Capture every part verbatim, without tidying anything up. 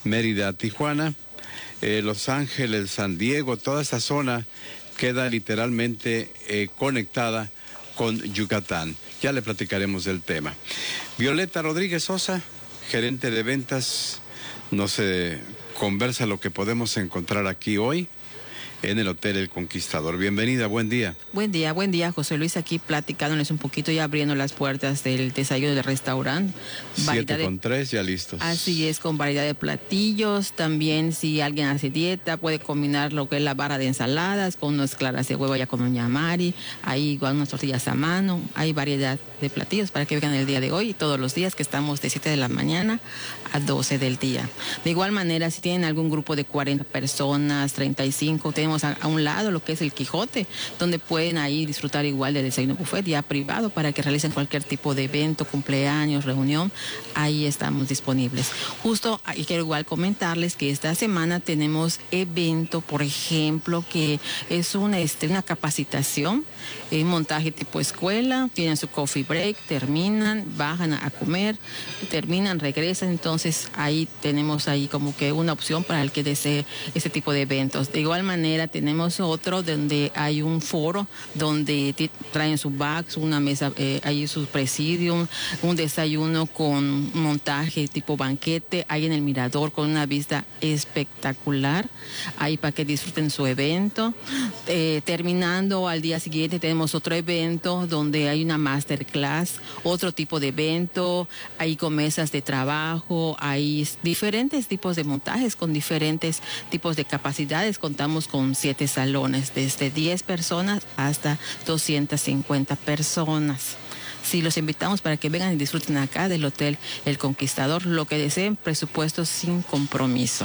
Mérida, Tijuana, eh, Los Ángeles, San Diego, toda esa zona queda literalmente eh, conectada con Yucatán. Ya le platicaremos del tema. Violeta Rodríguez Sosa, gerente de ventas, nos eh, conversa lo que podemos encontrar aquí hoy en el Hotel El Conquistador. Bienvenida, buen día. Buen día, buen día, José Luis, aquí platicándoles un poquito y abriendo las puertas del desayuno del restaurante. Siete con tres, ya listos. Así es, con variedad de platillos. También, si alguien hace dieta, puede combinar lo que es la barra de ensaladas con unas claras de huevo ya con doña Mari. Hay igual unas tortillas a mano. Hay variedad de platillos para que vengan el día de hoy y todos los días, que estamos de siete de la mañana a doce del día. De igual manera, si tienen algún grupo de cuarenta personas, treinta y cinco, tenemos A, a un lado lo que es el Quijote, donde pueden ahí disfrutar igual del desayuno buffet ya privado para que realicen cualquier tipo de evento, cumpleaños, reunión. Ahí estamos disponibles. Justo ahí quiero igual comentarles que esta semana tenemos evento, por ejemplo, que es una, este, una capacitación en montaje tipo escuela. Tienen su coffee break, terminan, bajan a, a comer, terminan, regresan. Entonces ahí tenemos ahí como que una opción para el que desee ese tipo de eventos. De igual manera tenemos otro donde hay un foro donde traen su bags, una mesa, eh, ahí su presidium, un desayuno con montaje tipo banquete, ahí en el mirador con una vista espectacular, ahí para que disfruten su evento. Eh, terminando al día siguiente tenemos otro evento donde hay una masterclass, otro tipo de evento, ahí con mesas de trabajo, hay diferentes tipos de montajes con diferentes tipos de capacidades. Contamos con siete salones, desde diez personas hasta doscientas cincuenta personas. Sí, los invitamos para que vengan y disfruten acá del Hotel El Conquistador, lo que deseen, presupuesto sin compromiso.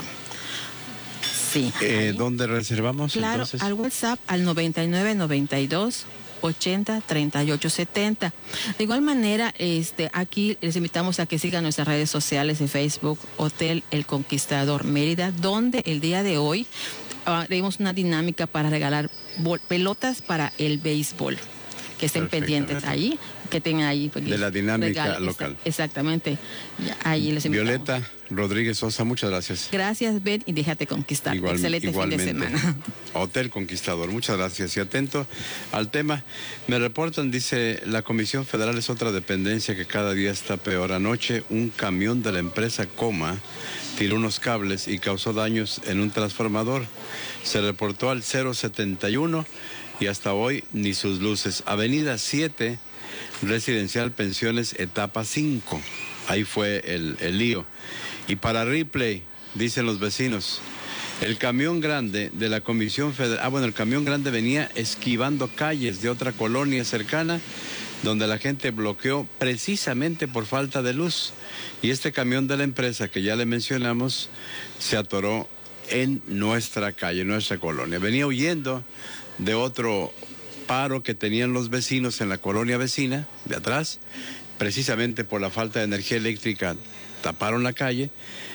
Sí. Eh, ¿Dónde reservamos? Claro, entonces? Al WhatsApp al noventa y nueve, noventa y dos, ochenta, treinta y ocho, setenta. De igual manera, este, aquí les invitamos a que sigan nuestras redes sociales de Facebook, Hotel El Conquistador Mérida, donde el día de hoy uh, tenemos una dinámica para regalar pelotas para el béisbol. Que estén pendientes ahí, que tengan ahí. De la dinámica regalo, local. Exactamente. Ahí les invitamos. Violeta Rodríguez Sosa, muchas gracias. Gracias, Ben, y déjate conquistar. Igual, Excelente igualmente. fin de semana. Hotel Conquistador, muchas gracias. Y atento al tema, me reportan, dice, la Comisión Federal es otra dependencia que cada día está peor. Anoche, un camión de la empresa Coma tiró unos cables y causó daños en un transformador. Se reportó al cero setenta y uno y hasta hoy ni sus luces. Avenida siete, Residencial Pensiones, etapa cinco. Ahí fue el, el lío. Y para Ripley, dicen los vecinos, el camión grande de la Comisión Federal, ah bueno, el camión grande venía esquivando calles de otra colonia cercana, donde la gente bloqueó precisamente por falta de luz. Y este camión de la empresa que ya le mencionamos, se atoró en nuestra calle, en nuestra colonia. Venía huyendo de otro paro que tenían los vecinos en la colonia vecina de atrás, precisamente por la falta de energía eléctrica, taparon la calle.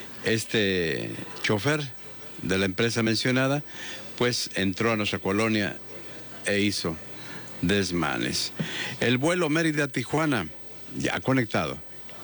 Este chofer de la empresa mencionada, pues entró a nuestra colonia e hizo desmanes. El vuelo Mérida-Tijuana, ya conectado.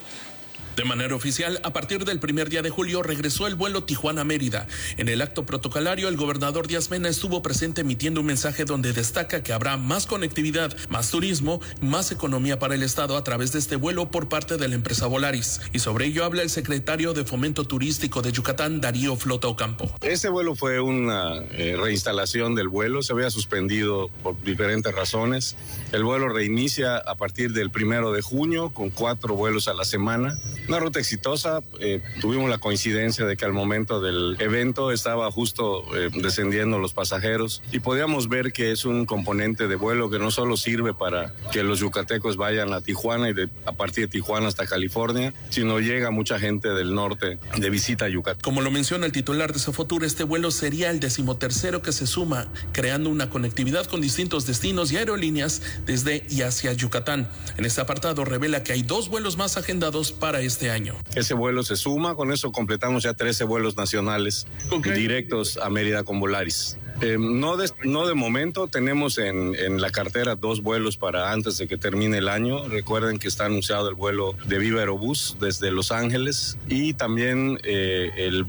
De manera oficial, a partir del primer día de julio regresó el vuelo Tijuana-Mérida. En el acto protocolario, el gobernador Díaz Mena estuvo presente emitiendo un mensaje donde destaca que habrá más conectividad, más turismo, más economía para el Estado a través de este vuelo por parte de la empresa Volaris. Y sobre ello habla el secretario de Fomento Turístico de Yucatán, Darío Flota Ocampo. Este vuelo fue una eh, reinstalación del vuelo, se había suspendido por diferentes razones. El vuelo reinicia a partir del primero de junio con cuatro vuelos a la semana. Una ruta exitosa, eh, tuvimos la coincidencia de que al momento del evento estaba justo eh, descendiendo los pasajeros y podíamos ver que es un componente de vuelo que no solo sirve para que los yucatecos vayan a Tijuana y de, a partir de Tijuana hasta California, sino llega mucha gente del norte de visita a Yucatán. Como lo menciona el titular de Sofotur, este vuelo sería el decimotercero que se suma, creando una conectividad con distintos destinos y aerolíneas desde y hacia Yucatán. En este apartado revela que hay dos vuelos más agendados para este año. Ese vuelo se suma, con eso completamos ya trece vuelos nacionales okay. directos a Mérida con Volaris. Eh, no, de, no de momento, tenemos en, en la cartera dos vuelos para antes de que termine el año. Recuerden que está anunciado el vuelo de Viva Aerobús desde Los Ángeles y también eh, el